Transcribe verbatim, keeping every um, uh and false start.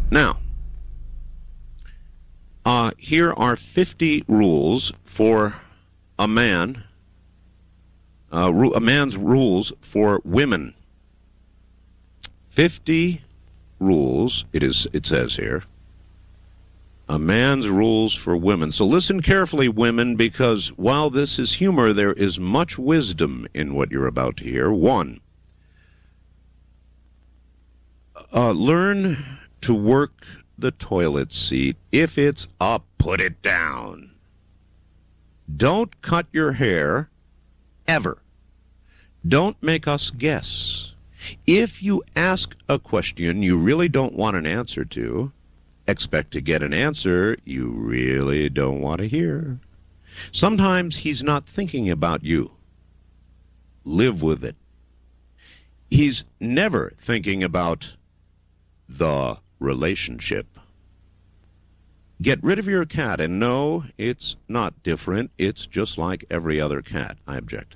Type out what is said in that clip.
Now, uh, here are fifty rules for a man, uh, ru- a man's rules for women. fifty rules, it is. It says here, a man's rules for women. So listen carefully, women, because while this is humor, there is much wisdom in what you're about to hear. One, uh, learn to work the toilet seat. If it's up, put it down. Don't cut your hair, ever. Don't make us guess. If you ask a question you really don't want an answer to, expect to get an answer you really don't want to hear. Sometimes he's not thinking about you. Live with it. He's never thinking about the relationship. Get rid of your cat and no, it's not different. It's just like every other cat. I object.